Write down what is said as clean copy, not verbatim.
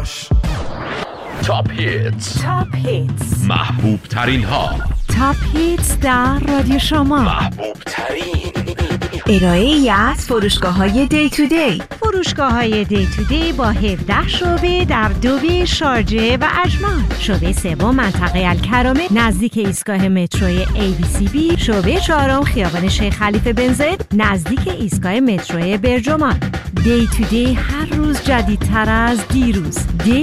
تاپ هیتس، محبوب ترین ها. تاپ هیتس در رادیو شما. محبوب ترین ارائه‌ای از فروشگاه‌های دی تو دی. فروشگاه‌های دی تو دی با 17 شعبه در دوبی، شارجه و اجمان. شعبه سوم منطقه الکرامه نزدیک ایستگاه متروی ABCB. شعبه چهارم خیابان شیخ خلیفه بن زاید نزدیک ایستگاه متروی برجمان. دی تو دی هر روز جدیدتر از دیروز. دی